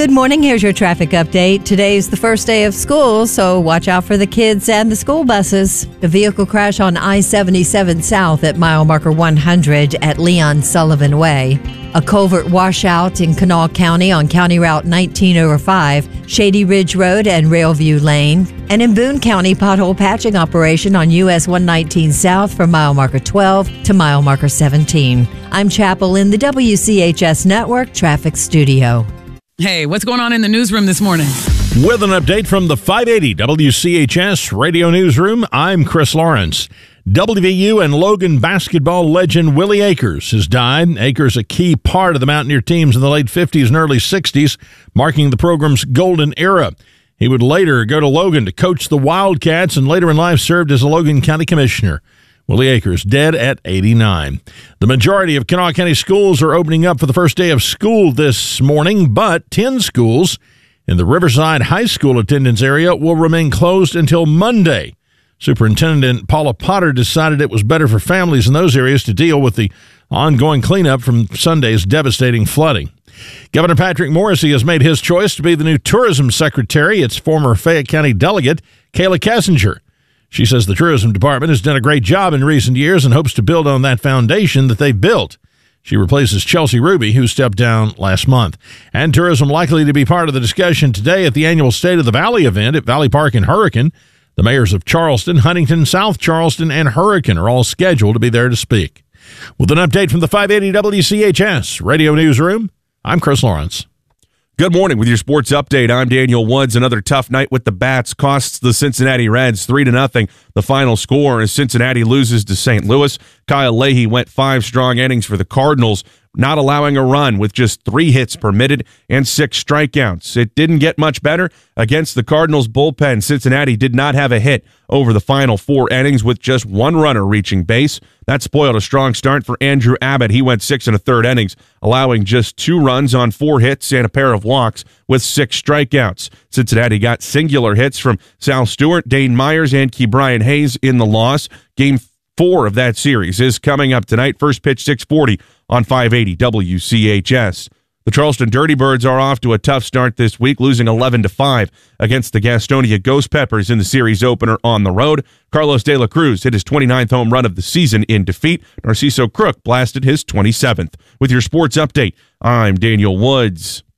Good morning. Here's your traffic update. Today's the first day of school, so watch out for the kids and the school buses. A vehicle crash on I-77 South at mile marker 100 at Leon Sullivan Way. A culvert washout in Kanawha County on County Route 1905, Shady Ridge Road and Railview Lane. And in Boone County, pothole patching operation on US 119 South from mile marker 12 to mile marker 17. I'm Chapel in the WCHS Network Traffic Studio. Hey, what's going on in the newsroom this morning? With an update from the 580 WCHS Radio Newsroom, I'm Chris Lawrence. WVU and Logan basketball legend Willie Akers has died. Akers, a key part of the Mountaineer teams in the late 50s and early 60s, marking the program's golden era. He would later go to Logan to coach the Wildcats and later in life served as a Logan County Commissioner. Willie Akers, dead at 89. The majority of Kanawha County schools are opening up for the first day of school this morning, but 10 schools in the Riverside High School attendance area will remain closed until Monday. Superintendent Paula Potter decided it was better for families in those areas to deal with the ongoing cleanup from Sunday's devastating flooding. Governor Patrick Morrisey has made his choice to be the new tourism secretary. It's former Fayette County delegate Kayla Kessinger. She says the tourism department has done a great job in recent years and hopes to build on that foundation that they've built. She replaces Chelsea Ruby, who stepped down last month. And tourism likely to be part of the discussion today at the annual State of the Valley event at Valley Park in Hurricane. The mayors of Charleston, Huntington, South Charleston, and Hurricane are all scheduled to be there to speak. With an update from the 580 WCHS Radio Newsroom, I'm Chris Lawrence. Good morning. With your sports update, I'm Daniel Woods. Another tough night with the Bats costs the Cincinnati Reds 3-0. The final score as Cincinnati loses to St. Louis. Kyle Leahy went 5 strong innings for the Cardinals, not allowing a run with just 3 hits permitted and 6 strikeouts. It didn't get much better against the Cardinals bullpen. Cincinnati did not have a hit over the final 4 innings with just 1 runner reaching base. That spoiled a strong start for Andrew Abbott. He went 6 1/3 innings, allowing just 2 runs on 4 hits and a pair of walks with 6 strikeouts. Cincinnati got singular hits from Sal Stewart, Dane Myers, and Ke'Bryan Hayes in the loss. Game 4 of that series is coming up tonight. First pitch 6:40 on 580 WCHS. The Charleston Dirty Birds are off to a tough start this week, losing 11-5 against the Gastonia Ghost Peppers in the series opener on the road. Carlos De La Cruz hit his 29th home run of the season in defeat. Narciso Crook blasted his 27th. With your sports update, I'm Daniel Woods.